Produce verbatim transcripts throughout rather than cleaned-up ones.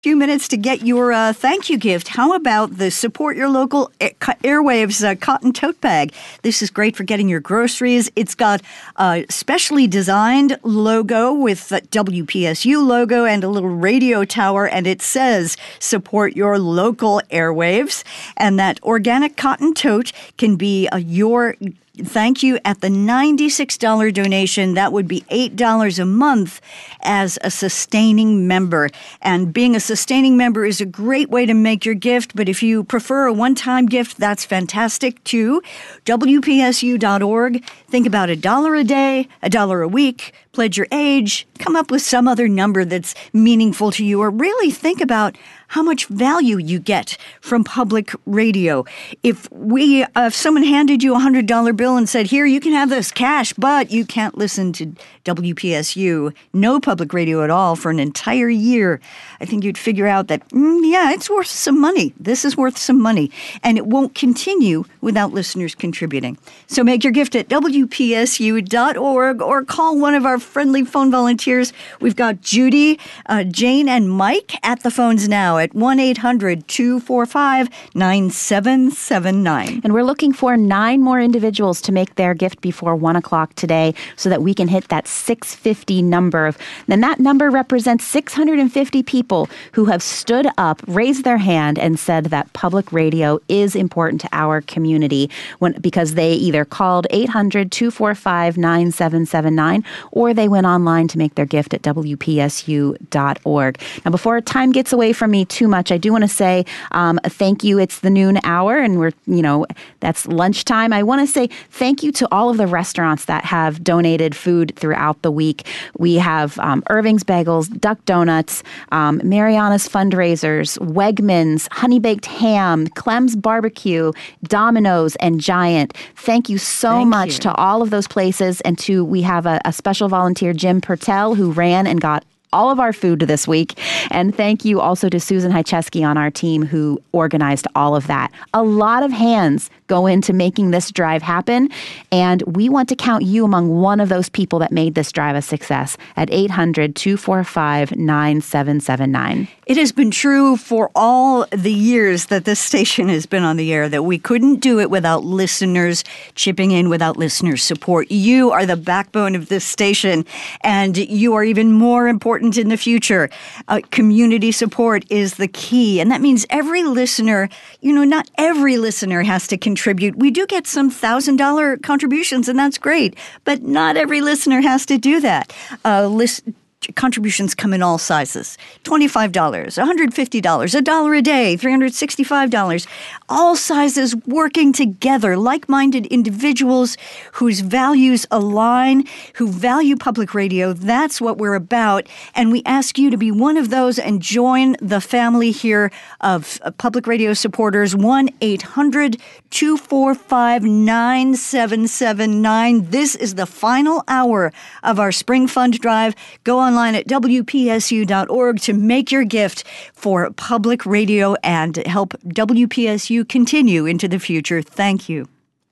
Few minutes to get your uh, thank you gift. How about the Support Your Local Airwaves uh, cotton tote bag? This is great for getting your groceries. It's got a specially designed logo with the W P S U logo and a little radio tower, and it says Support Your Local Airwaves. And that organic cotton tote can be uh, your thank you at the ninety-six dollars donation. That would be eight dollars a month as a sustaining member. And being a sustaining member is a great way to make your gift, but if you prefer a one-time gift, that's fantastic too. W P S U dot org. Think about a dollar a day, a dollar a week, pledge your age, come up with some other number that's meaningful to you, or really think about how much value you get from public radio. If we, uh, if someone handed you a one hundred dollars bill and said, here, you can have this cash, but you can't listen to W P S U, no public radio at all for an entire year, I think you'd figure out that, mm, yeah, it's worth some money. This is worth some money. And it won't continue without listeners contributing. So make your gift at W P S U dot org or call one of our friendly phone volunteers. We've got Judy, uh, Jane, and Mike at the phones now at one eight hundred two four five nine seven seven nine. And we're looking for nine more individuals to make their gift before one o'clock today so that we can hit that six hundred fifty number. And that number represents six hundred fifty people who have stood up, raised their hand, and said that public radio is important to our community when, because they either called eight hundred two four five nine seven seven nine or they went online to make their gift at W P S U dot org. Now, before time gets away from me too much, I do want to say um, a thank you. It's the noon hour, and we're, you know, that's lunchtime. I want to say thank you to all of the restaurants that have donated food throughout the week. We have um, Irving's Bagels, Duck Donuts, um, Mariana's Fundraisers, Wegmans, Honey Baked Ham, Clem's Barbecue, Domino's, and Giant. Thank you so Thank much you. to all of those places, and to we have a, a special volunteer, Jim Pertel, who ran and got all of our food this week. And thank you also to Susan Hycheski on our team who organized all of that. A lot of hands go into making this drive happen, and we want to count you among one of those people that made this drive a success at eight hundred two four five nine seven seven nine. It has been true for all the years that this station has been on the air that we couldn't do it without listeners chipping in, without listener support. You are the backbone of this station, and you are even more important in the future. Uh, community support is the key, and that means every listener, you know, not every listener has to contribute. We do get some one thousand dollars contributions, and that's great, but not every listener has to do that. Uh, list- Contributions come in all sizes. twenty-five dollars, one hundred fifty dollars, a dollar a day, three hundred sixty-five dollars. All sizes working together, like-minded individuals whose values align, who value public radio. That's what we're about. And we ask you to be one of those and join the family here of public radio supporters. one eight hundred two four five nine seven seven nine. This is the final hour of our Spring Fund Drive. Go on online at W P S U dot org to make your gift for public radio and help W P S U continue into the future. Thank you.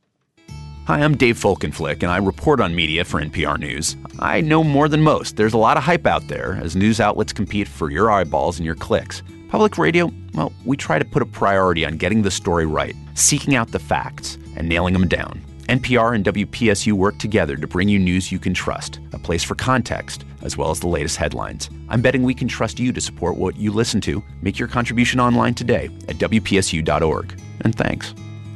Hi, I'm Dave Folkenflik, and I report on media for N P R News. I know more than most. There's a lot of hype out there as news outlets compete for your eyeballs and your clicks. Public radio, well, we try to put a priority on getting the story right, seeking out the facts, and nailing them down. N P R and W P S U work together to bring you news you can trust, a place for context, as well as the latest headlines. I'm betting we can trust you to support what you listen to. Make your contribution online today at W P S U dot org. And thanks.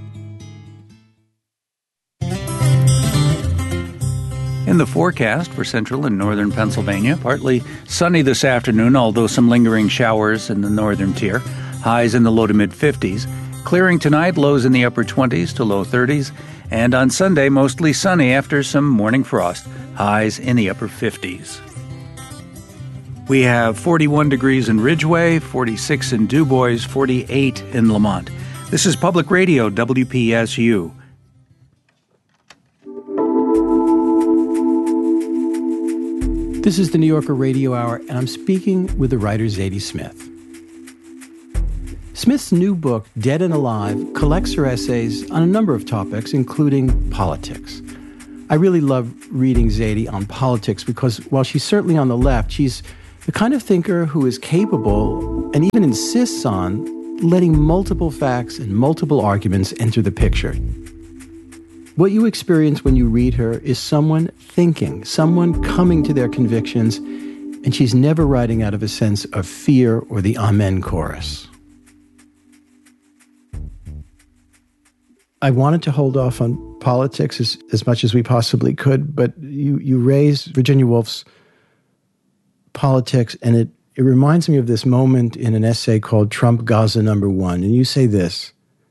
In the forecast for central and northern Pennsylvania, partly sunny this afternoon, although some lingering showers in the northern tier. Highs in the low to mid-fifties. Clearing tonight, lows in the upper twenties to low thirties. And on Sunday, mostly sunny after some morning frost. Highs in the upper fifties. We have forty-one degrees in Ridgeway, forty-six in DuBois, forty-eight in Lamont. This is Public Radio, W P S U. This is the New Yorker Radio Hour, and I'm speaking with the writer Zadie Smith. Smith's new book, Dead and Alive, collects her essays on a number of topics, including politics. I really love reading Zadie on politics because while she's certainly on the left, she's the kind of thinker who is capable and even insists on letting multiple facts and multiple arguments enter the picture. What you experience when you read her is someone thinking, someone coming to their convictions, and she's never writing out of a sense of fear or the amen chorus. I wanted to hold off on politics as, as much as we possibly could, but you, you raised Virginia Woolf's politics, and it, it reminds me of this moment in an essay called Trump Gaza Number One. And you say this,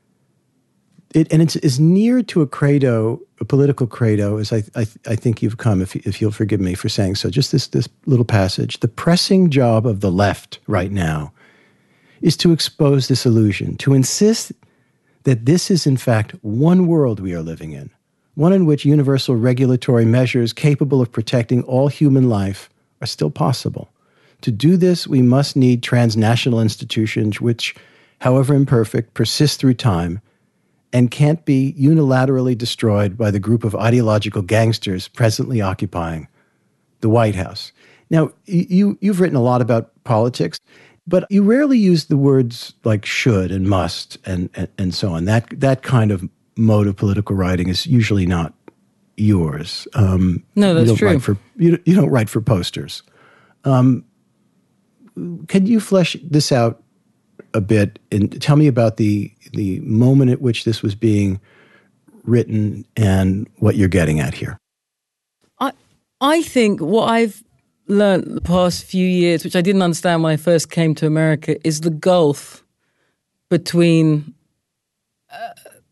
it, and it's as near to a credo, a political credo, as I, I, I think you've come, if, if you'll forgive me for saying so. Just this, this little passage. The pressing job of the left right now is to expose this illusion, to insist that this is in fact one world we are living in, one in which universal regulatory measures capable of protecting all human life are still possible. To do this, we must need transnational institutions which, however imperfect, persist through time and can't be unilaterally destroyed by the group of ideological gangsters presently occupying the White House. Now, you, you've written a lot about politics, but you rarely use the words like should and must and, and, and so on. That that kind of mode of political writing is usually not yours. Um, no, that's you don't true. Write for, you, you don't write for posters. Um, can you flesh this out a bit and tell me about the the moment at which this was being written and what you're getting at here? I I think what I've learned the past few years, which I didn't understand when I first came to America, is the gulf between uh,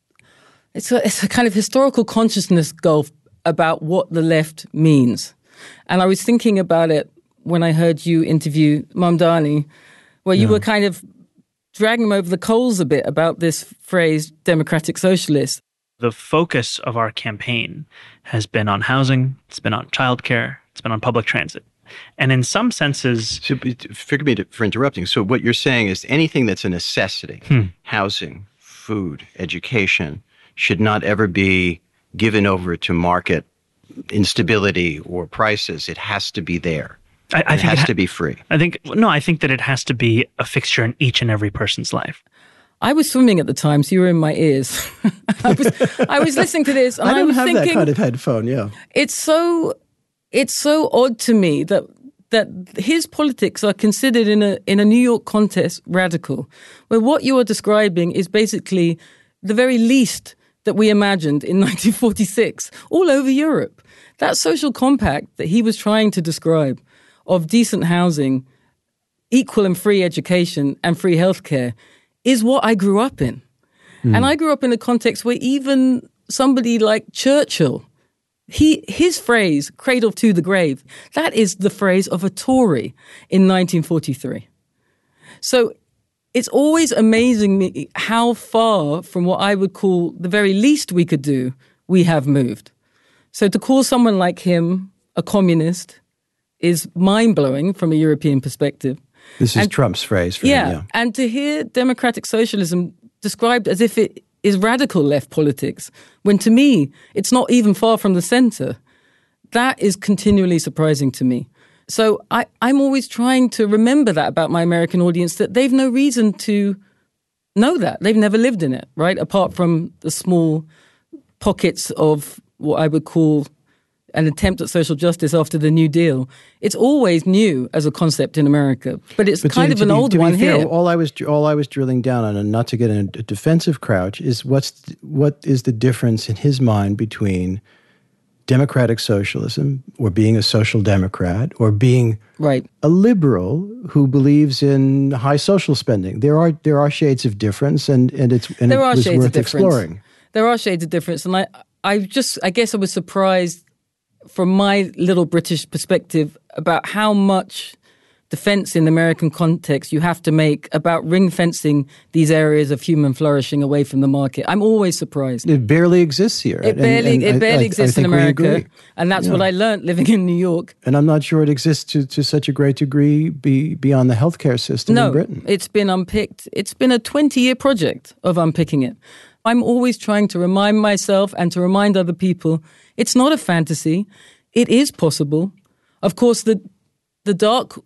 it's a, it's a kind of historical consciousness gulf about what the left means. And I was thinking about it when I heard you interview Mamdani, where you yeah. were kind of dragging him over the coals a bit about this phrase, democratic socialist. The focus of our campaign has been on housing, it's been on childcare, it's been on public transit. And in some senses... So, forgive me for interrupting. So what you're saying is anything that's a necessity, hmm. housing, food, education, should not ever be given over to market instability or prices. It has to be there. I, I it think has it ha- to be free. I think, no, I think that it has to be a fixture in each and every person's life. I was swimming at the time, so you were in my ears. I was I was listening to this, and I don't I was have thinking, that kind of headphone, yeah. It's so it's so odd to me that that his politics are considered in a in a New York context radical, where what you are describing is basically the very least that we imagined in nineteen forty-six all over Europe. That social compact that he was trying to describe of decent housing, equal and free education, and free healthcare is what I grew up in. Mm. And I grew up in a context where even somebody like Churchill, he his phrase, cradle to the grave, that is the phrase of a Tory in nineteen forty-three. So it's always amazing me how far from what I would call the very least we could do, we have moved. So to call someone like him a communist is mind-blowing from a European perspective. This is and, Trump's phrase for yeah, him, yeah. And to hear democratic socialism described as if it is radical left politics, when to me, it's not even far from the center, that is continually surprising to me. So I, I'm always trying to remember that about my American audience, that they've no reason to know that. They've never lived in it, right? Apart from the small pockets of what I would call an attempt at social justice after the New Deal. It's always new as a concept in America, but it's but kind to, of to an be, old one fair, here. All I was all I was drilling down on, and not to get in a defensive crouch, is what's what is the difference in his mind between democratic socialism, or being a social democrat, or being right. a liberal who believes in high social spending. There are there are shades of difference, and and it's and there it are was shades worth of difference. exploring. There are shades of difference, and I I just I guess I was surprised from my little British perspective about how much defense in the American context you have to make about ring fencing these areas of human flourishing away from the market. I'm always surprised. It barely exists here. It barely, and, and it barely I, exists I, I in America. And that's yeah. what I learned living in New York. And I'm not sure it exists to, to such a great degree be, beyond the healthcare system no, in Britain. It's been unpicked. It's been a twenty-year project of unpicking it. I'm always trying to remind myself and to remind other people it's not a fantasy. It is possible. Of course, the the dark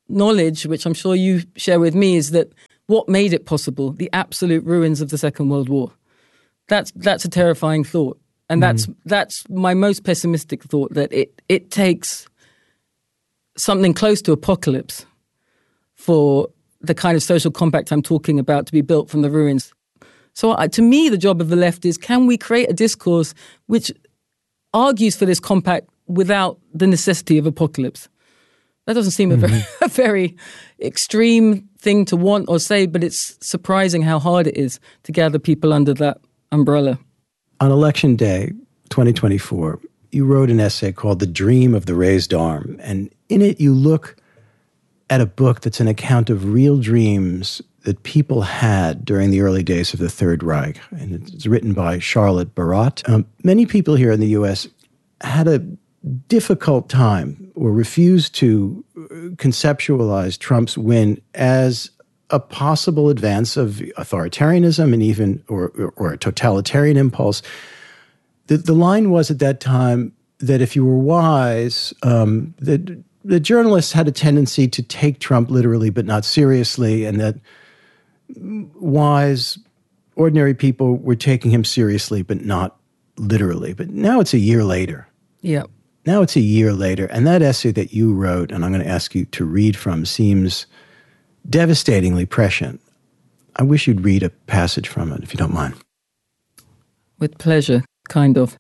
knowledge, which I'm sure you share with me, is that what made it possible? The absolute ruins of the Second World War. That's that's a terrifying thought. And that's mm. that's my most pessimistic thought, that it, it takes something close to apocalypse for the kind of social compact I'm talking about to be built from the ruins. So uh, to me, the job of the left is, can we create a discourse which argues for this compact without the necessity of apocalypse? That doesn't seem mm-hmm. a, very, a very extreme thing to want or say, but it's surprising how hard it is to gather people under that umbrella. On Election Day, twenty twenty-four, you wrote an essay called The Dream of the Raised Arm. And in it, you look at a book that's an account of real dreams that people had during the early days of the Third Reich. And it's written by Charlotte Beradt. Um, many people here in the U S had a difficult time or refused to conceptualize Trump's win as a possible advance of authoritarianism and even or, or a totalitarian impulse. The, the line was at that time that if you were wise, um, that the journalists had a tendency to take Trump literally but not seriously, and that wise, ordinary people were taking him seriously but not literally. But now it's a year later. Yeah. Now it's a year later, and that essay that you wrote, and I'm going to ask you to read from, seems devastatingly prescient. I wish you'd read a passage from it, if you don't mind. With pleasure, kind of.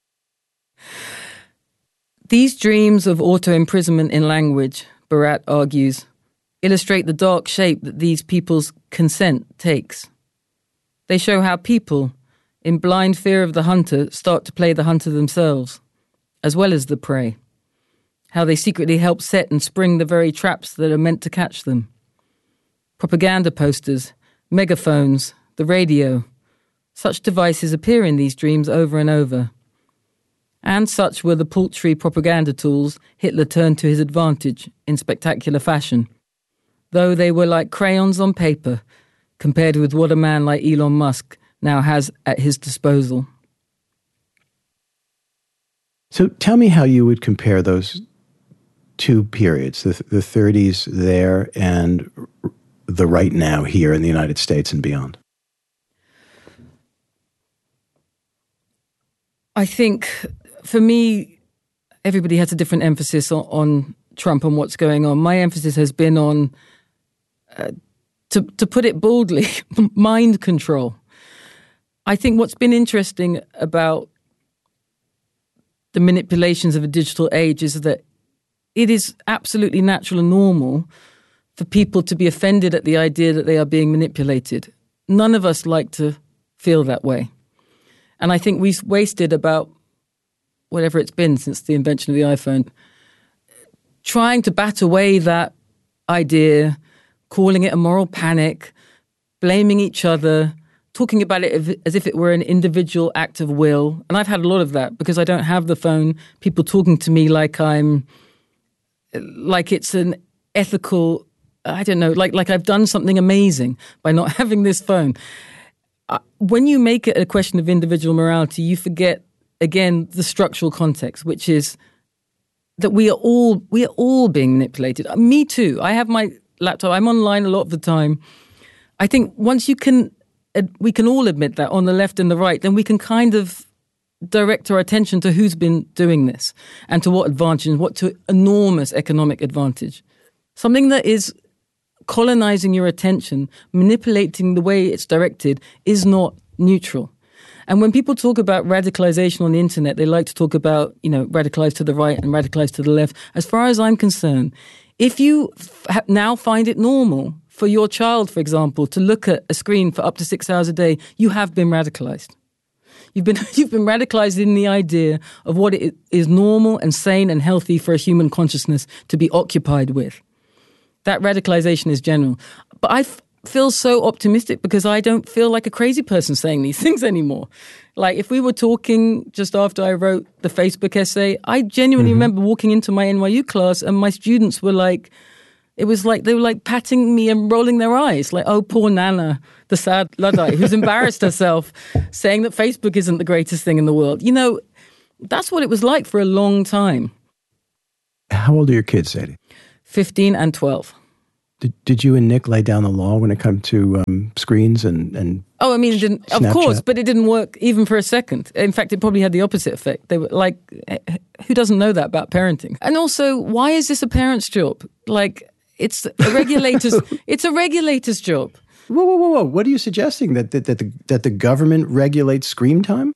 These dreams of auto-imprisonment in language, Beradt argues, illustrate the dark shape that these people's consent takes. They show how people, in blind fear of the hunter, start to play the hunter themselves, as well as the prey. How they secretly help set and spring the very traps that are meant to catch them. Propaganda posters, megaphones, the radio. Such devices appear in these dreams over and over. And such were the paltry propaganda tools Hitler turned to his advantage in spectacular fashion, though they were like crayons on paper compared with what a man like Elon Musk now has at his disposal. So tell me how you would compare those two periods, the, the thirties there and the right now here in the United States and beyond. I think, for me, everybody has a different emphasis on, on Trump and what's going on. My emphasis has been on, uh, to, to put it boldly, mind control. I think what's been interesting about the manipulations of a digital age is that it is absolutely natural and normal for people to be offended at the idea that they are being manipulated. None of us like to feel that way. And I think we've wasted about whatever it's been since the invention of the iPhone, trying to bat away that idea, calling it a moral panic, blaming each other, talking about it as if it were an individual act of will. And I've had a lot of that because I don't have the phone. People talking to me like I'm, like it's an ethical, I don't know, like like I've done something amazing by not having this phone. Uh, when you make it a question of individual morality, you forget, again, the structural context, which is that we are all we are all being manipulated. Uh, me too. I have my laptop. I'm online a lot of the time. I think once you can, uh, we can all admit that on the left and the right, then we can kind of direct our attention to who's been doing this and to what advantage, and what to enormous economic advantage. Something that is colonizing your attention, manipulating the way it's directed, is not neutral. And when people talk about radicalization on the internet, they like to talk about, you know, radicalized to the right and radicalized to the left. As far as I'm concerned, if you f- now find it normal for your child, for example, to look at a screen for up to six hours a day, you have been radicalized. You've been you've been radicalized in the idea of what it is normal and sane and healthy for a human consciousness to be occupied with. That radicalization is general. But I f- feel so optimistic because I don't feel like a crazy person saying these things anymore. Like if we were talking just after I wrote the Facebook essay, I genuinely mm-hmm. remember walking into my N Y U class and my students were like, it was like they were like patting me and rolling their eyes, like, oh, poor Nana, the sad Luddite who's embarrassed herself, saying that Facebook isn't the greatest thing in the world. You know, that's what it was like for a long time. How old are your kids, Sadie? fifteen and twelve. Did, did you and Nick lay down the law when it comes to um, screens and, and Oh, I mean, it didn't, of Snapchat? course, but it didn't work even for a second. In fact, it probably had the opposite effect. They were like, who doesn't know that about parenting? And also, why is this a parent's job? Like, it's a regulator's, it's a regulator's job. Whoa, whoa, whoa, whoa. What are you suggesting? That, that, that, the, that the government regulates screen time?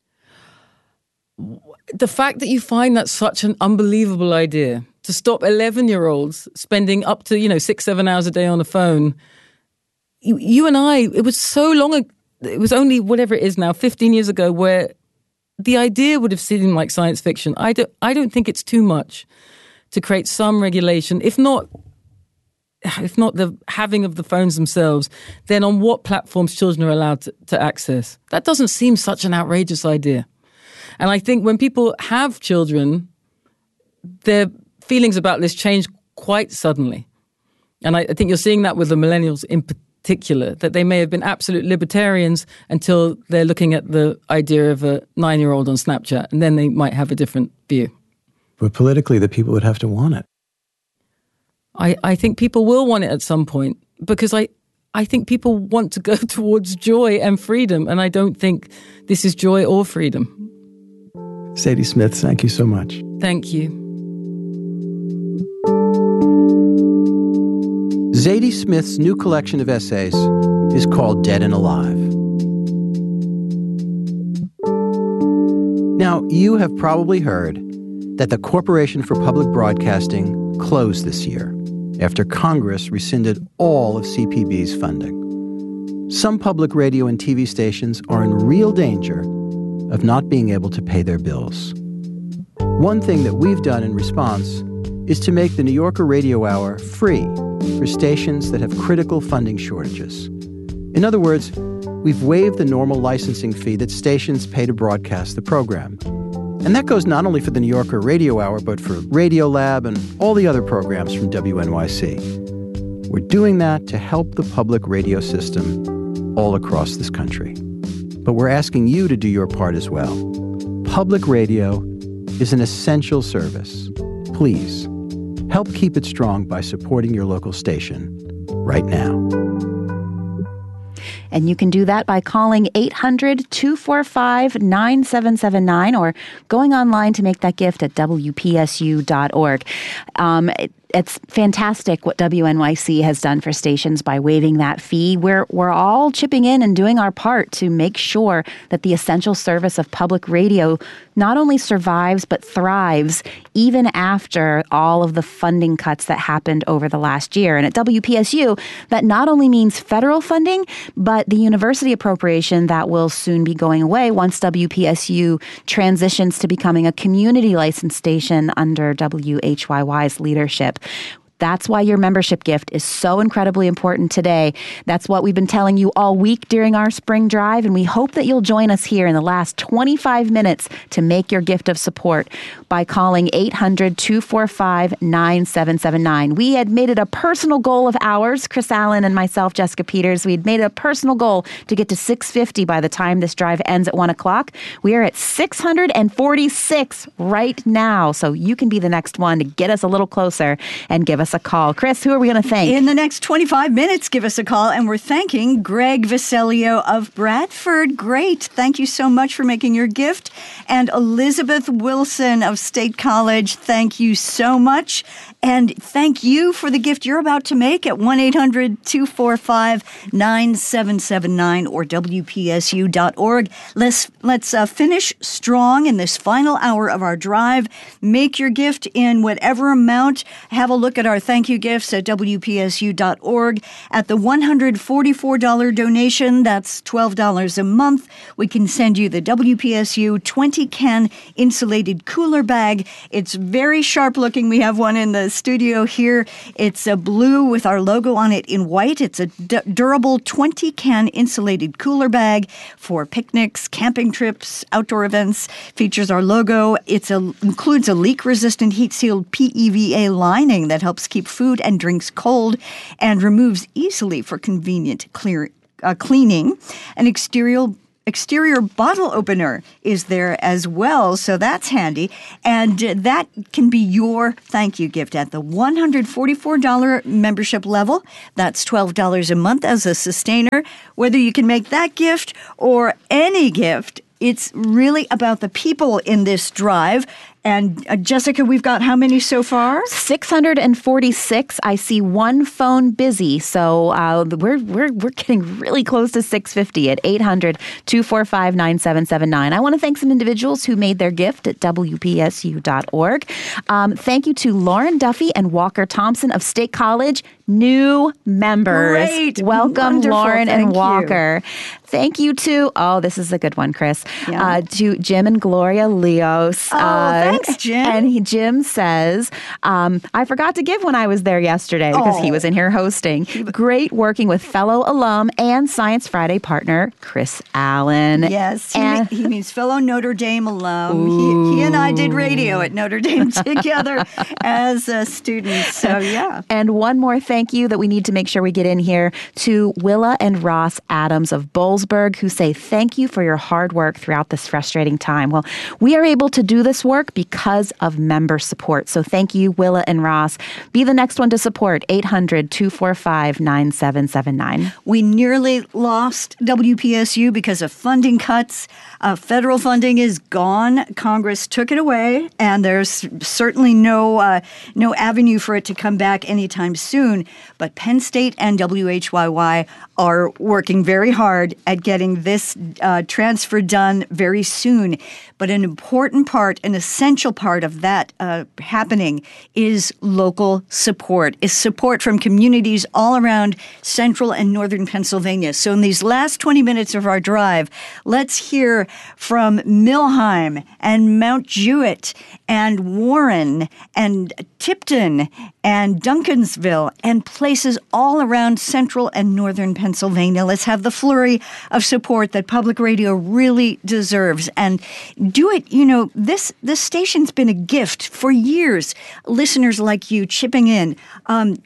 The fact that you find that such an unbelievable idea, to stop eleven-year-olds spending up to, you know, six, seven hours a day on a phone. You, you and I, it was so long ago, it was only whatever it is now, fifteen years ago, where the idea would have seemed like science fiction. I don't, I don't think it's too much to create some regulation, if not, if not the having of the phones themselves, then on what platforms children are allowed to, to access. That doesn't seem such an outrageous idea. And I think when people have children, their feelings about this change quite suddenly. And I, I think you're seeing that with the millennials in particular, that they may have been absolute libertarians until they're looking at the idea of a nine-year-old on Snapchat, and then they might have a different view. But politically, the people would have to want it. I, I think people will want it at some point, because I, I think people want to go towards joy and freedom, and I don't think this is joy or freedom. Zadie Smith, thank you so much. Thank you. Zadie Smith's new collection of essays is called Dead and Alive. Now, you have probably heard that the Corporation for Public Broadcasting closed this year after Congress rescinded all of C P B's funding. Some public radio and T V stations are in real danger of not being able to pay their bills. One thing that we've done in response is to make the New Yorker Radio Hour free for stations that have critical funding shortages. In other words, we've waived the normal licensing fee that stations pay to broadcast the program. And that goes not only for the New Yorker Radio Hour, but for Radiolab and all the other programs from W N Y C. We're doing that to help the public radio system all across this country. But we're asking you to do your part as well. Public radio is an essential service. Please, help keep it strong by supporting your local station right now. And you can do that by calling eight hundred, two four five, nine seven seven nine or going online to make that gift at W P S U dot org. Um, it, It's fantastic what W N Y C has done for stations by waiving that fee. We're we're all chipping in and doing our part to make sure that the essential service of public radio not only survives but thrives even after all of the funding cuts that happened over the last year. And at W P S U, that not only means federal funding, but the university appropriation that will soon be going away once W P S U transitions to becoming a community licensed station under W H Y Y's leadership. That's why your membership gift is so incredibly important today. That's what we've been telling you all week during our spring drive, and we hope that you'll join us here in the last twenty-five minutes to make your gift of support by calling eight hundred, two four five, nine seven seven nine. We had made it a personal goal of ours, Chris Allen and myself, Jessica Peters. We had made it a personal goal to get to six fifty by the time this drive ends at one o'clock. We are at six hundred forty-six right now, so you can be the next one to get us a little closer and give us a call. Chris, who are we going to thank? In the next twenty-five minutes, give us a call, and we're thanking Greg Viselio of Bradford. Great. Thank you so much for making your gift. And Elizabeth Wilson of State College, thank you so much. And thank you for the gift you're about to make at one eight hundred, two four five, nine seven seven nine or W P S U dot org. Let's, let's uh, finish strong in this final hour of our drive. Make your gift in whatever amount. Have a look at our thank you gifts at W P S U dot org. At the one hundred forty-four dollars donation, that's twelve dollars a month, we can send you the W P S U twenty-can insulated cooler bag. It's very sharp looking. We have one in the studio here. It's a blue with our logo on it in white. It's a d- durable twenty-can insulated cooler bag for picnics, camping trips, outdoor events. Features our logo. It includes a leak-resistant, heat-sealed P E V A lining that helps keep food and drinks cold and removes easily for convenient clear, uh, cleaning. An exterior exterior bottle opener is there as well, so that's handy. And uh, that can be your thank you gift at the one hundred forty-four dollars membership level. That's twelve dollars a month as a sustainer. Whether you can make that gift or any gift, it's really about the people in this drive. And uh, Jessica, we've got how many so far? six hundred forty-six. I see one phone busy, so uh, we're we're we're getting really close to six fifty at eight hundred, two four five, nine seven seven nine. I want to thank some individuals who made their gift at W P S U dot org. Um, thank you to Lauren Duffy and Walker Thompson of State College, new members. Great. Welcome, Wonderful. Lauren Thank and you. Walker. Thank you to, oh, this is a good one, Chris, Yeah. uh, to Jim and Gloria Leos. Oh, uh, thanks, Jim. And he, Jim says, um, I forgot to give when I was there yesterday because Oh. he was in here hosting. Great working with fellow alum and Science Friday partner, Chris Allen. Yes, he, And- me- he means fellow Notre Dame alum. He, he and I did radio at Notre Dame together as uh, students. So, yeah. And one more thank you that we need to make sure we get in here to Willa and Ross Adams of Boalsburg, who say thank you for your hard work throughout this frustrating time. Well, we are able to do this work because of member support. So thank you, Willa and Ross. Be the next one to support, eight hundred, two four five, nine seven seven nine. We nearly lost W P S U because of funding cuts. Uh, federal funding is gone. Congress took it away, and there's certainly no uh, no avenue for it to come back anytime soon. But Penn State and W H Y Y are working very hard at getting this uh, transfer done very soon. But an important part, an essential part of that uh, happening is local support, is support from communities all around central and northern Pennsylvania. So in these last twenty minutes of our drive, let's hear from Millheim and Mount Jewett and Warren and Tipton and Duncansville and places all around central and northern Pennsylvania. Let's have the flurry of support that public radio really deserves. And do it, you know, this this station's been a gift for years. Listeners like you chipping in. Um,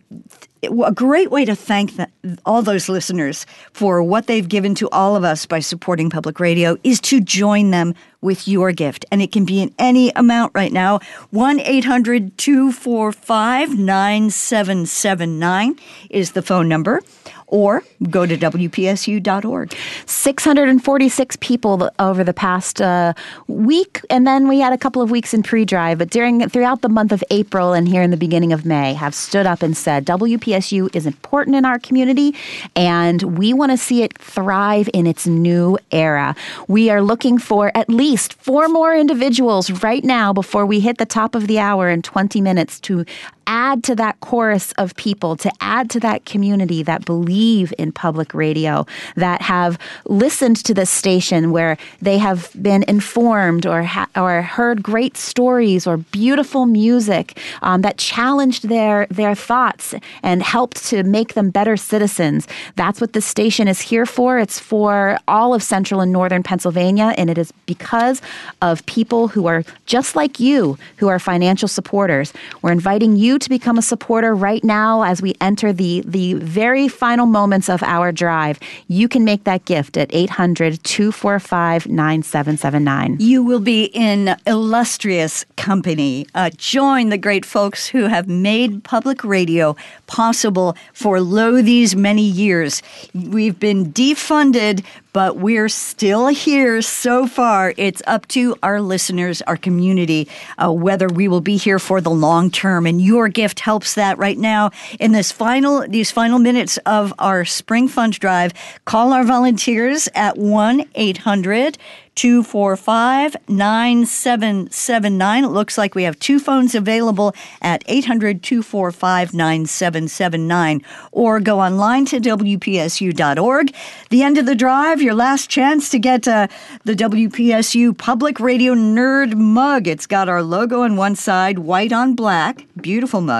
a great way to thank the, all those listeners for what they've given to all of us by supporting public radio is to join them with your gift. And it can be in any amount right now. one eight hundred, two four five, nine seven seven nine is the phone number. Or go to W P S U dot org. six hundred forty-six people over the past uh, week, and then we had a couple of weeks in pre-drive, but during throughout the month of April and here in the beginning of May have stood up and said W P S U is important in our community, and we want to see it thrive in its new era. We are looking for at least four more individuals right now before we hit the top of the hour in twenty minutes to add to that chorus of people, to add to that community that believe in public radio, that have listened to this station where they have been informed or ha- or heard great stories or beautiful music um, that challenged their their thoughts and helped to make them better citizens. That's what this station is here for. It's for all of central and northern Pennsylvania, and it is because of people who are just like you, who are financial supporters. We're inviting you to become a supporter right now as we enter the, the very final moments of our drive. You can make that gift at eight hundred, two four five, nine seven seven nine. You will be in illustrious company. Uh, join the great folks who have made public radio possible for lo these many years. We've been defunded, but we're still here so far. It's up to our listeners, our community, uh, whether we will be here for the long term. And your gift helps that right now. In this final, these final minutes of our Spring Fund Drive, call our volunteers at one eight hundred, two four five, nine seven seven nine. It looks like we have two phones available at eight hundred, two four five, nine seven seven nine. Or go online to W P S U dot org. The end of the drive, your last chance to get uh, the W P S U Public Radio Nerd mug. It's got our logo on one side, white on black. Beautiful mug.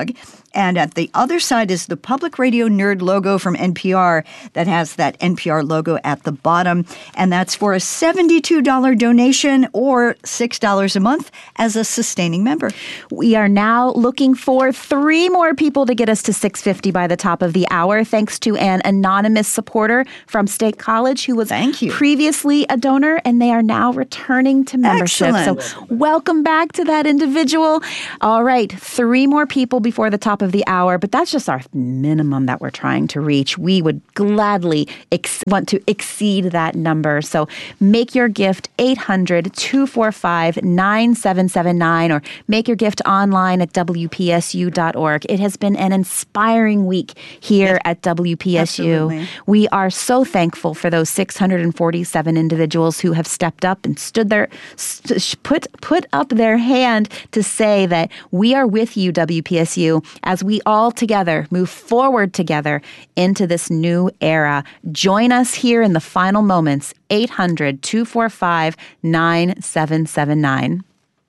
And at the other side is the Public Radio Nerd logo from N P R that has that N P R logo at the bottom. And that's for a seventy-two dollars donation or six dollars a month as a sustaining member. We are now looking for three more people to get us to six hundred fifty by the top of the hour, thanks to an anonymous supporter from State College who was Thank you. previously a donor, and they are now returning to membership. Excellent. So welcome back to that individual. All right, three more people before the top of the hour, but that's just our minimum that we're trying to reach. We would gladly ex- want to exceed that number. So make your gift eight hundred, two four five, nine seven seven nine or make your gift online at W P S U dot org. It has been an inspiring week here yes. at W P S U. Absolutely. We are so thankful for those six hundred forty-seven individuals who have stepped up and stood there, st- put put up their hand to say that we are with you, W P S U, as we all together move forward together into this new era. Join us here in the final moments, eight hundred, two four five, nine seven seven nine.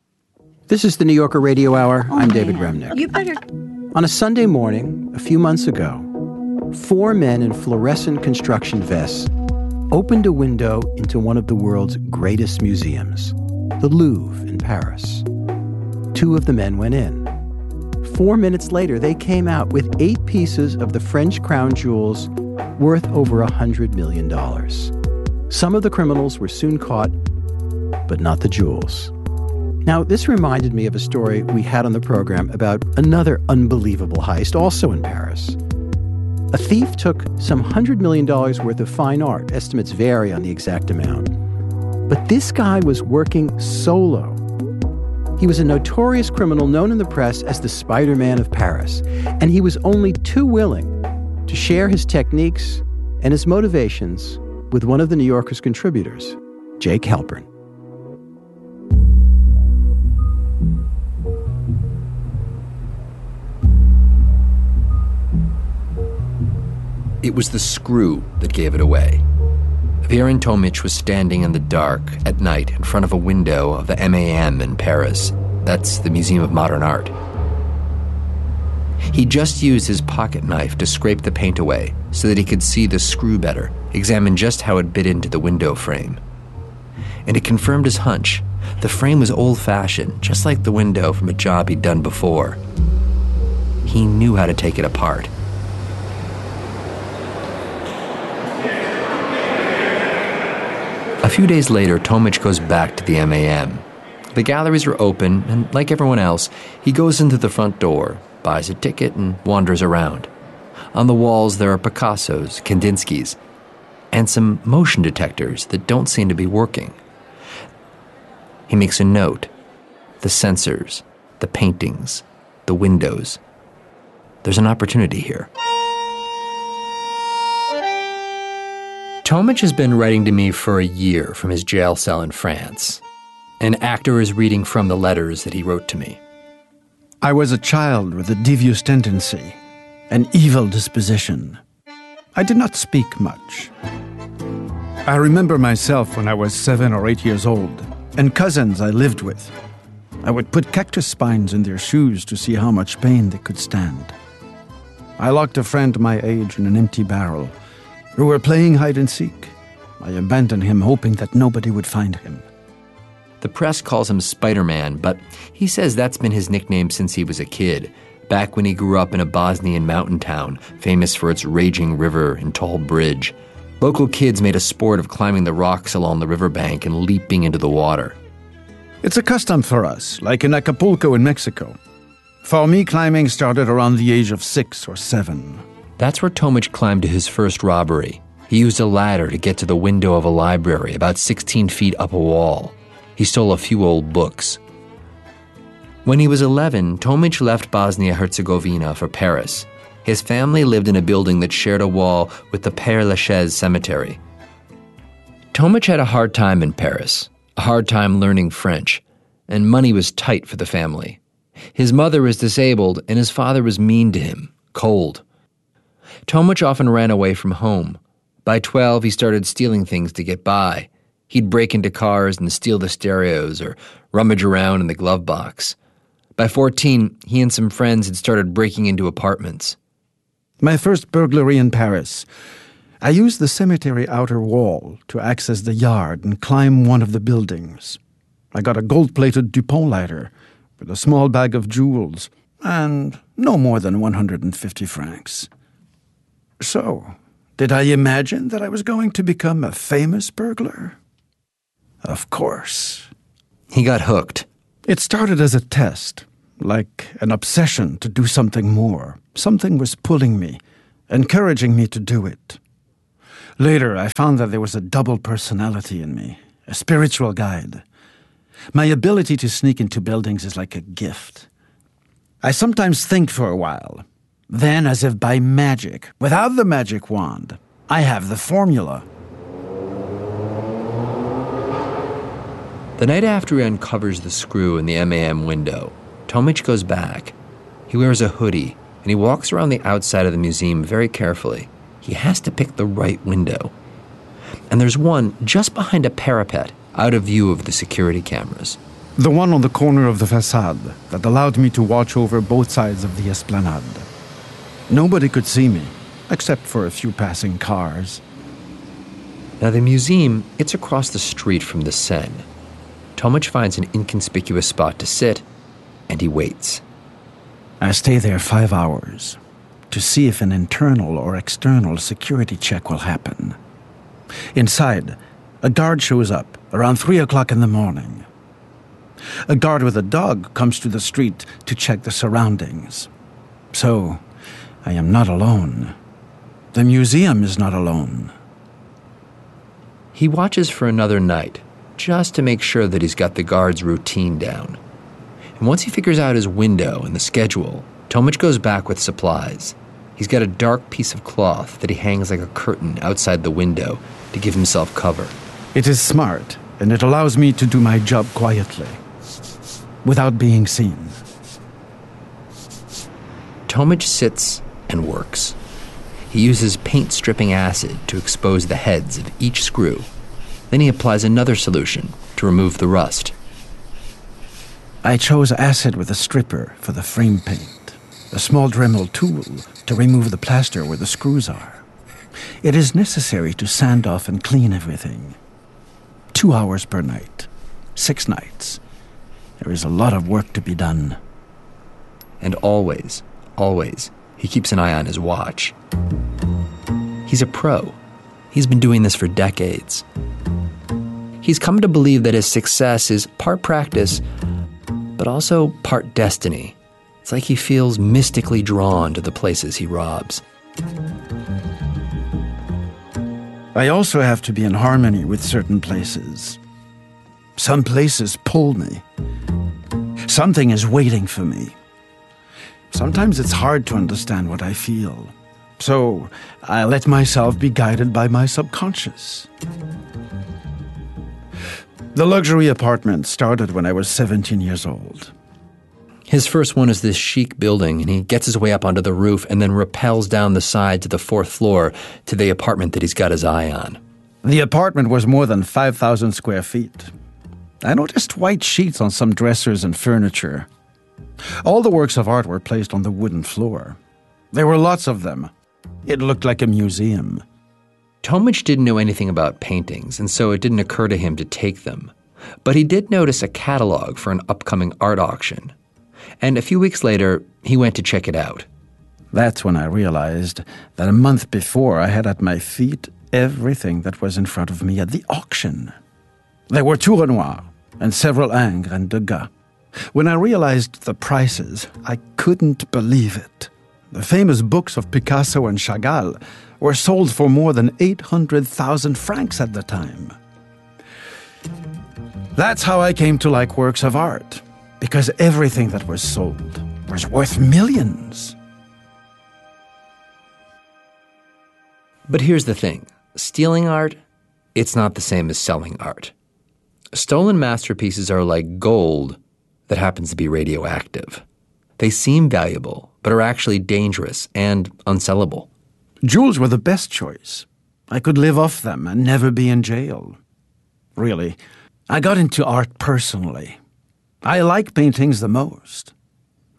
This is the New Yorker Radio Hour. Oh, I'm man. David Remnick. You better... On a Sunday morning, a few months ago, four men in fluorescent construction vests opened a window into one of the world's greatest museums, the Louvre in Paris. Two of the men went in. Four minutes later, they came out with eight pieces of the French crown jewels worth over one hundred million dollars. Some of the criminals were soon caught, but not the jewels. Now, this reminded me of a story we had on the program about another unbelievable heist, also in Paris. A thief took some one hundred million dollars worth of fine art. Estimates vary on the exact amount. But this guy was working solo. He was a notorious criminal known in the press as the Spider-Man of Paris, and he was only too willing to share his techniques and his motivations with one of the New Yorker's contributors, Jake Halpern. It was the screw that gave it away. Viren Tomic was standing in the dark at night in front of a window of the M A M in Paris. That's the Museum of Modern Art. He just used his pocket knife to scrape the paint away so that he could see the screw better, examine just how it bit into the window frame. And it confirmed his hunch. The frame was old-fashioned, just like the window from a job he'd done before. He knew how to take it apart. A few days later, Tomic goes back to the M A M. The galleries are open, and like everyone else, he goes into the front door, buys a ticket, and wanders around. On the walls, there are Picassos, Kandinskis, and some motion detectors that don't seem to be working. He makes a note. The sensors, the paintings, the windows. There's an opportunity here. Tomic has been writing to me for a year from his jail cell in France. An actor is reading from the letters that he wrote to me. I was a child with a devious tendency, an evil disposition. I did not speak much. I remember myself when I was seven or eight years old, and cousins I lived with. I would put cactus spines in their shoes to see how much pain they could stand. I locked a friend my age in an empty barrel. We were playing hide-and-seek. I abandoned him, hoping that nobody would find him. The press calls him Spider-Man, but he says that's been his nickname since he was a kid, back when he grew up in a Bosnian mountain town, famous for its raging river and tall bridge. Local kids made a sport of climbing the rocks along the riverbank and leaping into the water. It's a custom for us, like in Acapulco in Mexico. For me, climbing started around the age of six or seven. That's where Tomic climbed to his first robbery. He used a ladder to get to the window of a library about sixteen feet up a wall. He stole a few old books. When he was eleven, Tomic left Bosnia-Herzegovina for Paris. His family lived in a building that shared a wall with the Père Lachaise cemetery. Tomic had a hard time in Paris, a hard time learning French, and money was tight for the family. His mother was disabled, and his father was mean to him, cold. Tomic often ran away from home. By twelve, he started stealing things to get by. He'd break into cars and steal the stereos or rummage around in the glove box. By fourteen, he and some friends had started breaking into apartments. My first burglary in Paris. I used the cemetery outer wall to access the yard and climb one of the buildings. I got a gold-plated Dupont lighter with a small bag of jewels and no more than one hundred fifty francs. So, did I imagine that I was going to become a famous burglar? Of course. He got hooked. It started as a test, like an obsession to do something more. Something was pulling me, encouraging me to do it. Later, I found that there was a double personality in me, a spiritual guide. My ability to sneak into buildings is like a gift. I sometimes think for a while. Then, as if by magic, without the magic wand, I have the formula. The night after he uncovers the screw in the M A M window, Tomic goes back. He wears a hoodie, and he walks around the outside of the museum very carefully. He has to pick the right window. And there's one just behind a parapet, out of view of the security cameras. The one on the corner of the facade that allowed me to watch over both sides of the esplanade. Nobody could see me, except for a few passing cars. Now the museum, it's across the street from the Seine. Tomic finds an inconspicuous spot to sit, and he waits. I stay there five hours to see if an internal or external security check will happen. Inside, a guard shows up around three o'clock in the morning. A guard with a dog comes to the street to check the surroundings. So, I am not alone. The museum is not alone. He watches for another night, just to make sure that he's got the guard's routine down. And once he figures out his window and the schedule, Tomic goes back with supplies. He's got a dark piece of cloth that he hangs like a curtain outside the window to give himself cover. It is smart, and it allows me to do my job quietly, without being seen. Tomic sits and works. He uses paint-stripping acid to expose the heads of each screw. Then he applies another solution to remove the rust. I chose acid with a stripper for the frame paint, a small Dremel tool to remove the plaster where the screws are. It is necessary to sand off and clean everything. Two hours per night, six nights. There is a lot of work to be done. And always, always, he keeps an eye on his watch. He's a pro. He's been doing this for decades. He's come to believe that his success is part practice, but also part destiny. It's like he feels mystically drawn to the places he robs. I also have to be in harmony with certain places. Some places pull me. Something is waiting for me. Sometimes it's hard to understand what I feel. So I let myself be guided by my subconscious. The luxury apartment started when I was seventeen years old. His first one is this chic building, and he gets his way up onto the roof and then rappels down the side to the fourth floor to the apartment that he's got his eye on. The apartment was more than five thousand square feet. I noticed white sheets on some dressers and furniture. All the works of art were placed on the wooden floor. There were lots of them. It looked like a museum. Tomic didn't know anything about paintings, and so it didn't occur to him to take them. But he did notice a catalog for an upcoming art auction. And a few weeks later, he went to check it out. That's when I realized that a month before I had at my feet everything that was in front of me at the auction. There were two Renoir and several Ingres and Degas. When I realized the prices, I couldn't believe it. The famous books of Picasso and Chagall were sold for more than eight hundred thousand francs at the time. That's how I came to like works of art, because everything that was sold was worth millions. But here's the thing. Stealing art, it's not the same as selling art. Stolen masterpieces are like gold that happens to be radioactive. They seem valuable, but are actually dangerous and unsellable. Jewels were the best choice. I could live off them and never be in jail. Really, I got into art personally. I like paintings the most.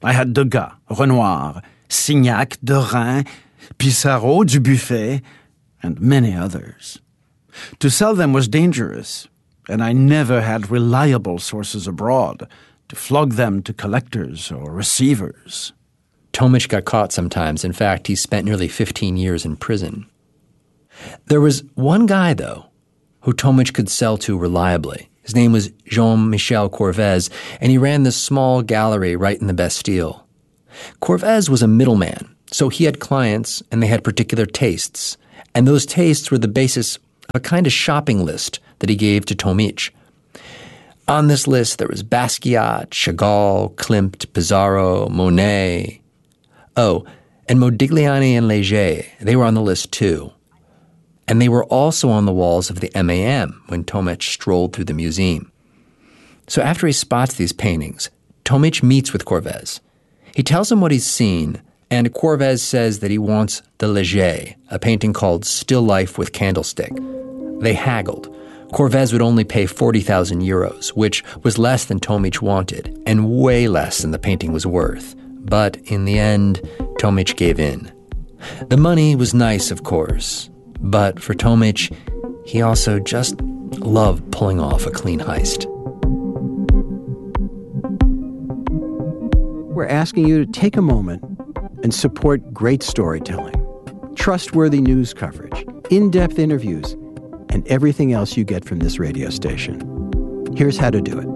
I had Degas, Renoir, Signac, Derain, Pissarro, Dubuffet, and many others. To sell them was dangerous, and I never had reliable sources abroad to flog them to collectors or receivers. Tomic got caught sometimes. In fact, he spent nearly fifteen years in prison. There was one guy, though, who Tomic could sell to reliably. His name was Jean-Michel Corvez, and he ran this small gallery right in the Bastille. Corvez was a middleman, so he had clients and they had particular tastes, and those tastes were the basis of a kind of shopping list that he gave to Tomic. On this list, there was Basquiat, Chagall, Klimt, Pissarro, Monet. Oh, and Modigliani and Léger, they were on the list too. And they were also on the walls of the M A M when Tomic strolled through the museum. So after he spots these paintings, Tomic meets with Corvez. He tells him what he's seen, and Corvez says that he wants the Léger, a painting called Still Life with Candlestick. They haggled. Corvez would only pay forty thousand euros, which was less than Tomic wanted, and way less than the painting was worth. But in the end, Tomic gave in. The money was nice, of course, but for Tomic, he also just loved pulling off a clean heist. We're asking you to take a moment and support great storytelling, trustworthy news coverage, in-depth interviews, and everything else you get from this radio station. Here's how to do it.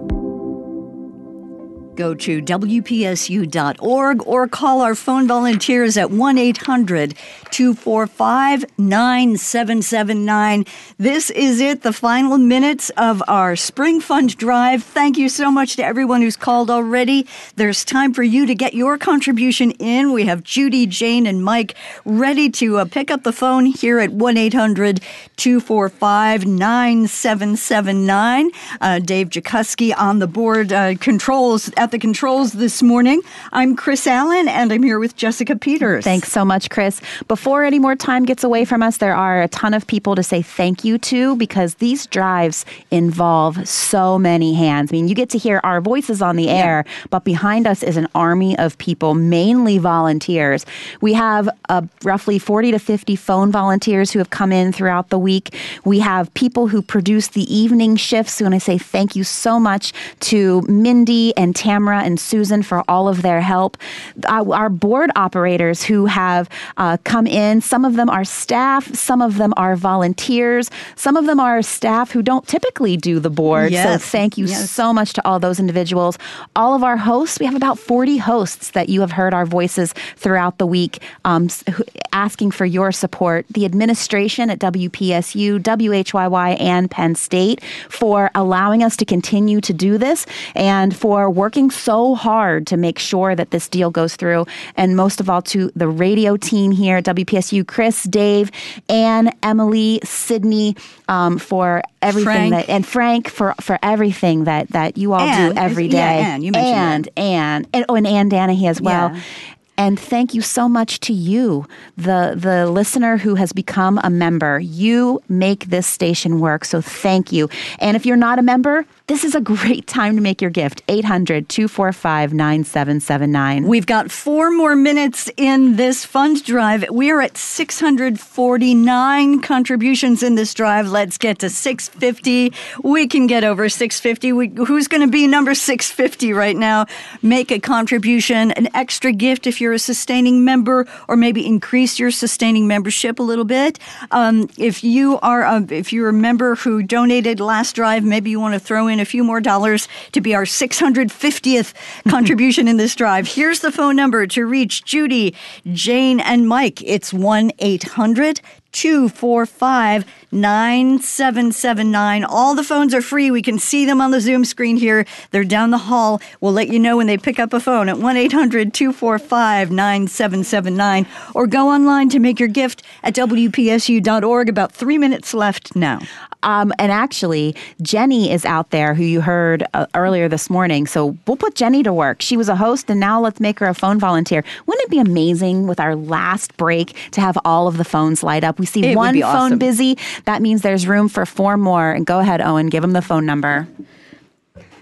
Go to W P S U dot org or call our phone volunteers at one eight hundred two four five nine seven seven nine. This is it, the final minutes of our Spring Fund Drive. Thank you so much to everyone who's called already. There's time for you to get your contribution in. We have Judy, Jane, and Mike ready to uh, pick up the phone here at one eight hundred two four five nine seven seven nine. Uh, Dave Jakuski on the board uh, controls at the controls this morning. I'm Chris Allen, and I'm here with Jessica Peters. Thanks so much, Chris. Before any more time gets away from us, there are a ton of people to say thank you to, because these drives involve so many hands. I mean, you get to hear our voices on the air, yeah. but behind us is an army of people, mainly volunteers. We have uh, roughly forty to fifty phone volunteers who have come in throughout the week. We have people who produce the evening shifts. So I want to say thank you so much to Mindy and Tamara and Susan for all of their help. Our, our board operators who have uh, come in, some of them are staff, some of them are volunteers, some of them are staff who don't typically do the board. Yes. So thank you yes. so much to all those individuals. All of our hosts, we have about forty hosts that you have heard our voices throughout the week um, asking for your support. The administration at W P S U, W H Y Y, and Penn State for allowing us to continue to do this and for working so hard to make sure that this deal goes through. And most of all, to the radio team here at W P S U, Chris, Dave, Anne, Emily, Sydney, um, for everything Frank. that, and Frank for, for everything that, that you all Anne, do every day. Yeah, Anne, you mentioned and, Anne, and, oh, and Anne Danahy as well. Yeah. And thank you so much to you, the the listener who has become a member. You make this station work, so thank you. And if you're not a member, this is a great time to make your gift. eight hundred two four five nine seven seven nine. We've got four more minutes in this fund drive. We are at six hundred forty-nine contributions in this drive. Let's get to six fifty. We can get over six fifty. We, who's going to be number six fifty right now? Make a contribution, an extra gift if you're a sustaining member, or maybe increase your sustaining membership a little bit. Um, if you are a, if you're a member who donated last drive, maybe you want to throw in a few more dollars to be our six hundred fiftieth contribution in this drive. Here's the phone number to reach Judy, Jane, and Mike. It's one eight hundred two four five nine seven seven nine. All the phones are free. We can see them on the Zoom screen here. They're down the hall. We'll let you know when they pick up a phone at one eight hundred two four five nine seven seven nine, or go online to make your gift at W P S U dot org. About three minutes left now. Um, and actually, Jenny is out there, who you heard uh, earlier this morning. So we'll put Jenny to work. She was a host, and now let's make her a phone volunteer. Wouldn't it be amazing with our last break to have all of the phones light up? We see It one would be phone awesome. busy. That means there's room for four more. And go ahead, Owen, give them the phone number.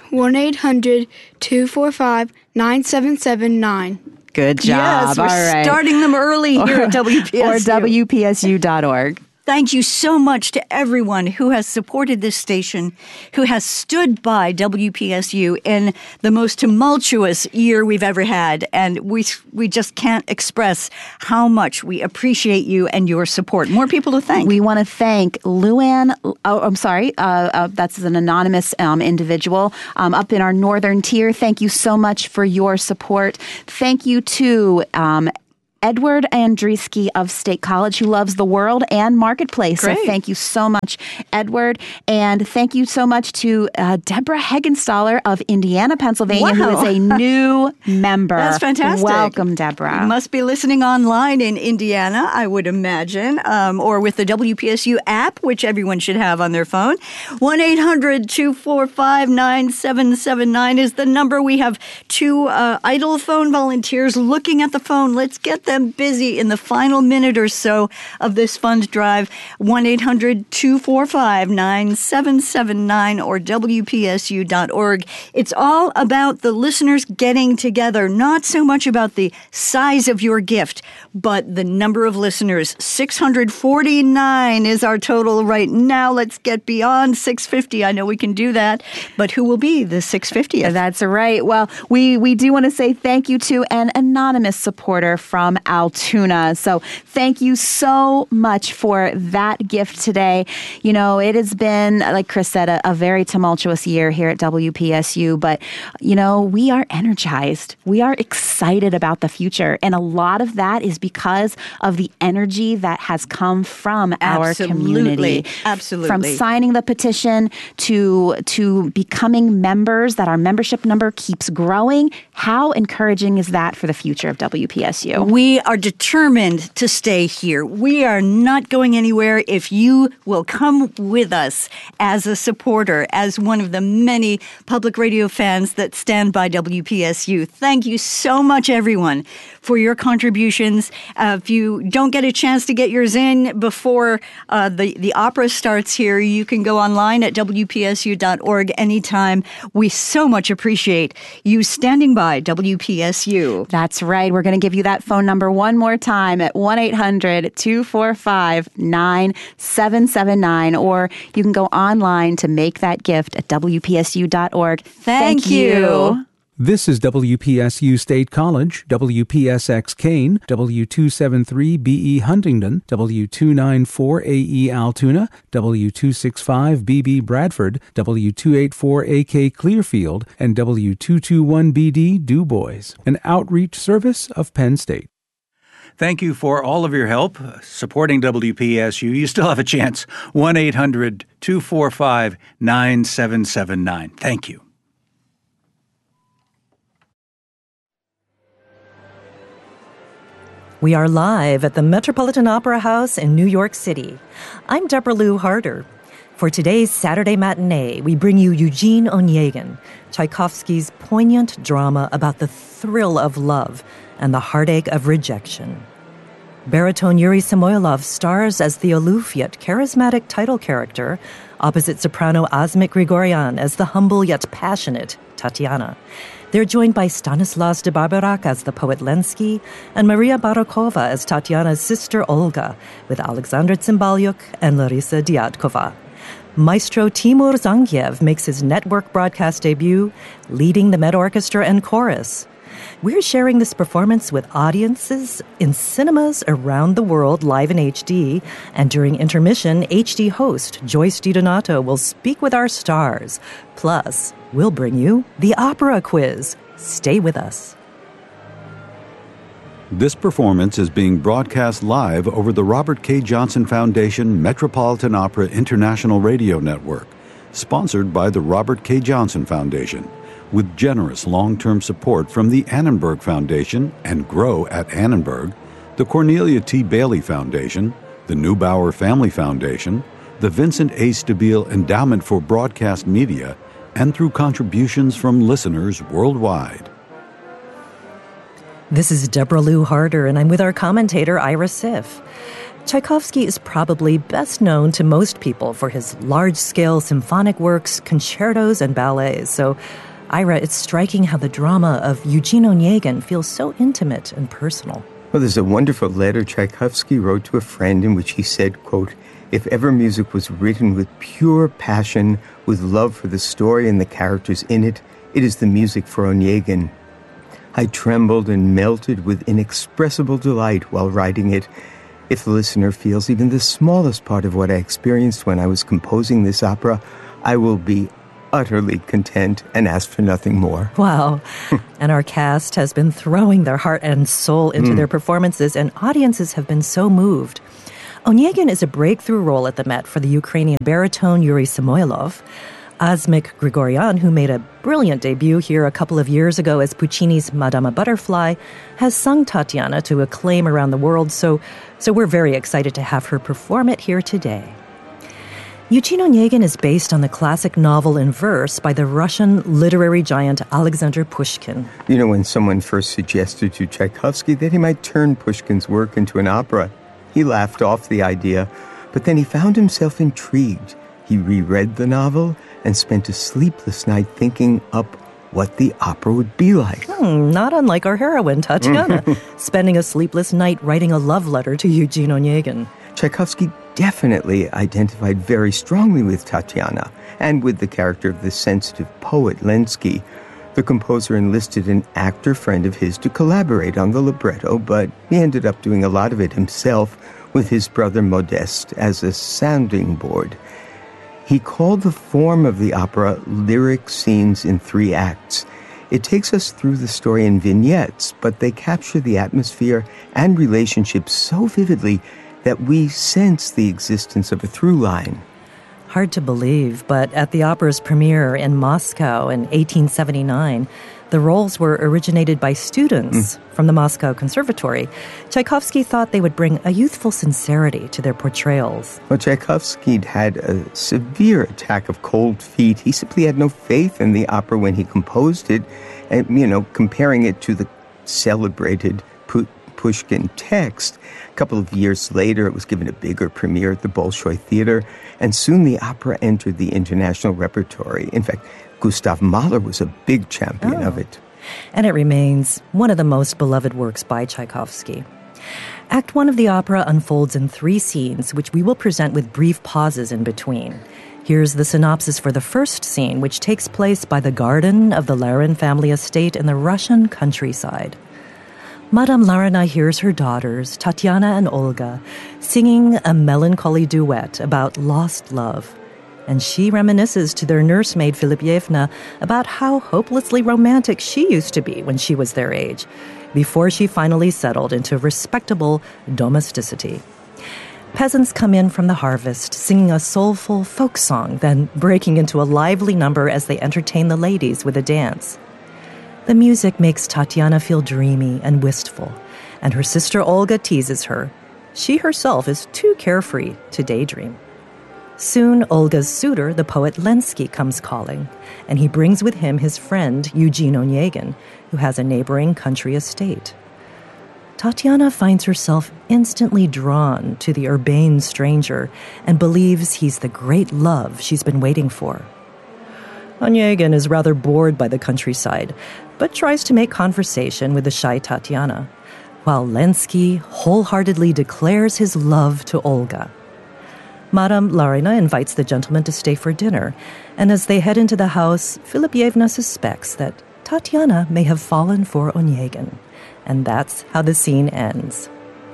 one eight hundred two four five nine seven seven nine. Good job. Yes, we're All right. starting them early here or, at W P S U. Or W P S U dot org. Thank you so much to everyone who has supported this station, who has stood by W P S U in the most tumultuous year we've ever had. And we we just can't express how much we appreciate you and your support. More people to thank. We want to thank Luann, oh, I'm sorry, uh, uh, that's an anonymous um, individual um, up in our northern tier. Thank you so much for your support. Thank you to um, Edward Andriesky of State College, who loves the world and marketplace. Great. So thank you so much, Edward. And thank you so much to uh, Deborah Heggenstaller of Indiana, Pennsylvania, Wow. who is a new member. That's fantastic. Welcome, Deborah. You must be listening online in Indiana, I would imagine, um, or with the W P S U app, which everyone should have on their phone. one eight hundred two four five nine seven seven nine is the number. We have two uh, idle phone volunteers looking at the phone. Let's get them busy in the final minute or so of this fund drive. one eight hundred two four five nine seven seven nine or W P S U dot org. It's all about the listeners getting together, not so much about the size of your gift, but the number of listeners. six hundred forty-nine is our total right now. Let's get beyond six hundred fifty. I know we can do that, but who will be the six hundred fiftieth? That's right. Well, we, we do want to say thank you to an anonymous supporter from Altoona. So thank you so much for that gift today. You know, it has been, like Chris said, a, a very tumultuous year here at W P S U, but, you know, we are energized. We are excited about the future. And a lot of that is because of the energy that has come from our community. Absolutely. From signing the petition to, to becoming members, that our membership number keeps growing. How encouraging is that for the future of W P S U? We are determined to stay here. We are not going anywhere if you will come with us as a supporter, as one of the many public radio fans that stand by W P S U. Thank you so much, everyone, for your contributions. Uh, if you don't get a chance to get yours in before uh, the, the opera starts here, you can go online at W P S U dot org anytime. We so much appreciate you standing by W P S U. That's right. We're going to give you that phone number one more time at one eight hundred two four five nine seven seven nine, or you can go online to make that gift at W P S U dot org. Thank, Thank you. you. This is W P S U State College, W P S X Kane, W two seventy-three B E Huntingdon, W two ninety-four A E Altoona, W two sixty-five B B Bradford, W two eighty-four A K Clearfield, and W two twenty-one B D Du Bois, an outreach service of Penn State. Thank you for all of your help supporting W P S U. You still have a chance. one eight hundred two four five nine seven seven nine. Thank you. We are live at the Metropolitan Opera House in New York City. I'm Deborah Lou Harder. For today's Saturday matinee, we bring you Eugene Onegin, Tchaikovsky's poignant drama about the thrill of love and the heartache of rejection. Baritone Yuri Samoylov stars as the aloof yet charismatic title character, opposite soprano Asmik Grigoryan as the humble yet passionate Tatiana. They're joined by Stanislas de Barberac as the poet Lenski and Maria Barakova as Tatiana's sister Olga, with Alexander Tsimbalyuk and Larisa Diatkova. Maestro Timur Zangiev makes his network broadcast debut, leading the Met Orchestra and chorus. We're sharing this performance with audiences in cinemas around the world live in H D, and during intermission, H D host Joyce DiDonato will speak with our stars. Plus, we'll bring you the opera quiz. Stay with us. This performance is being broadcast live over the Robert K. Johnson Foundation Metropolitan Opera International Radio Network, sponsored by the Robert K. Johnson Foundation, with generous long-term support from the Annenberg Foundation and Grow at Annenberg, the Cornelia T. Bailey Foundation, the Neubauer Family Foundation, the Vincent A. Stabile Endowment for Broadcast Media, and through contributions from listeners worldwide. This is Deborah Lou Harder, and I'm with our commentator, Ira Sif. Tchaikovsky is probably best known to most people for his large-scale symphonic works, concertos, and ballets. So, Ira, it's striking how the drama of Eugene Onegin feels so intimate and personal. Well, there's a wonderful letter Tchaikovsky wrote to a friend in which he said, quote, "If ever music was written with pure passion, with love for the story and the characters in it, it is the music for Onegin. I trembled and melted with inexpressible delight while writing it. If the listener feels even the smallest part of what I experienced when I was composing this opera, I will be utterly content and ask for nothing more." Wow. And our cast has been throwing their heart and soul into mm. their performances, and audiences have been so moved. Onegin is a breakthrough role at the Met for the Ukrainian baritone Yuri Samoylov. Asmik Grigoryan, who made a brilliant debut here a couple of years ago as Puccini's Madama Butterfly, has sung Tatiana to acclaim around the world, so, so we're very excited to have her perform it here today. Eugene Onegin is based on the classic novel in verse by the Russian literary giant Alexander Pushkin. You know, when someone first suggested to Tchaikovsky that he might turn Pushkin's work into an opera, he laughed off the idea, but then he found himself intrigued. He reread the novel and spent a sleepless night thinking up what the opera would be like. Hmm, not unlike our heroine, Tatiana, spending a sleepless night writing a love letter to Eugene Onegin. Tchaikovsky definitely identified very strongly with Tatiana and with the character of the sensitive poet Lenski. The composer enlisted an actor friend of his to collaborate on the libretto, but he ended up doing a lot of it himself with his brother Modeste as a sounding board. He called the form of the opera lyric scenes in three acts. It takes us through the story in vignettes, but they capture the atmosphere and relationships so vividly that we sense the existence of a through line. Hard to believe, but at the opera's premiere in Moscow in eighteen seventy-nine, the roles were originated by students mm. from the Moscow Conservatory. Tchaikovsky thought they would bring a youthful sincerity to their portrayals. Well, Tchaikovsky had a severe attack of cold feet. He simply had no faith in the opera when he composed it, and, you know, comparing it to the celebrated Pu- Pushkin text. A couple of years later, it was given a bigger premiere at the Bolshoi Theater, and soon the opera entered the international repertory. In fact, Gustav Mahler was a big champion oh. of it. And it remains one of the most beloved works by Tchaikovsky. Act one of the opera unfolds in three scenes, which we will present with brief pauses in between. Here's the synopsis for the first scene, which takes place by the garden of the Larin family estate in the Russian countryside. Madame Larina hears her daughters, Tatiana and Olga, singing a melancholy duet about lost love. And she reminisces to their nursemaid, Filipievna, about how hopelessly romantic she used to be when she was their age, before she finally settled into respectable domesticity. Peasants come in from the harvest, singing a soulful folk song, then breaking into a lively number as they entertain the ladies with a dance. The music makes Tatiana feel dreamy and wistful, and her sister Olga teases her. She herself is too carefree to daydream. Soon, Olga's suitor, the poet Lenski, comes calling, and he brings with him his friend Eugene Onegin, who has a neighboring country estate. Tatiana finds herself instantly drawn to the urbane stranger and believes he's the great love she's been waiting for. Onegin is rather bored by the countryside, but tries to make conversation with the shy Tatiana, while Lenski wholeheartedly declares his love to Olga. Madame Larina invites the gentleman to stay for dinner, and as they head into the house, Filipievna suspects that Tatiana may have fallen for Onegin, and that's how the scene ends.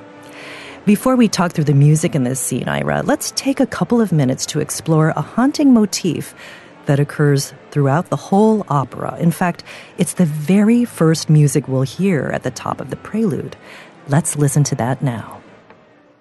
Before we talk through the music in this scene, Ira, let's take a couple of minutes to explore a haunting motif that occurs throughout the whole opera. In fact, it's the very first music we'll hear at the top of the prelude. Let's listen to that now.